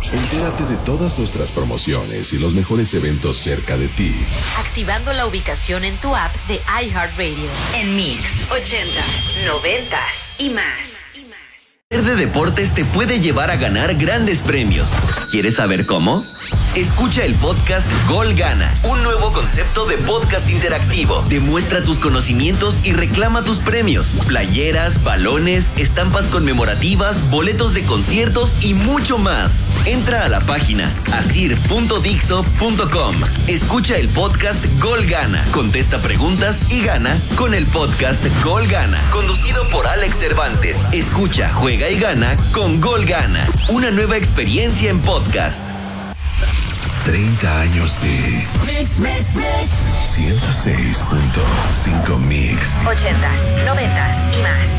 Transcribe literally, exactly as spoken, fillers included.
Entérate de todas nuestras promociones y los mejores eventos cerca de ti, activando la ubicación en tu app de iHeartRadio. En Mix, ochentas, noventas y más. Verde Deportes te puede llevar a ganar grandes premios. ¿Quieres saber cómo? Escucha el podcast Gol Gana, un nuevo concepto de podcast interactivo. Demuestra tus conocimientos y reclama tus premios. Playeras, balones, estampas conmemorativas, boletos de conciertos y mucho más. Entra a la página asir punto dixo punto com. Escucha el podcast Gol Gana. Contesta preguntas y gana con el podcast Gol Gana. Conducido por Alex Cervantes. Escucha, juega y gana con Gol Gana. Una nueva experiencia en podcast. treinta años de Mix, Mix, Mix. ciento seis punto cinco Mix. Ochentas, noventas y más.